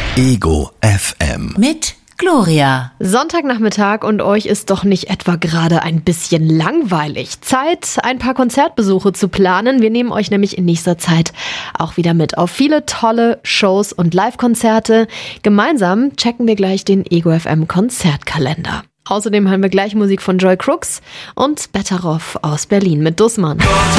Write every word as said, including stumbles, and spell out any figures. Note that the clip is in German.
Ego F M. Mit Gloria. Sonntagnachmittag und euch ist doch nicht etwa gerade ein bisschen langweilig. Zeit, ein paar Konzertbesuche zu planen. Wir nehmen euch nämlich in nächster Zeit auch wieder mit auf viele tolle Shows und Live-Konzerte. Gemeinsam checken wir gleich den Ego F M Konzertkalender. Außerdem hören wir gleich Musik von Joy Crooks und Betteroff aus Berlin mit Dussmann.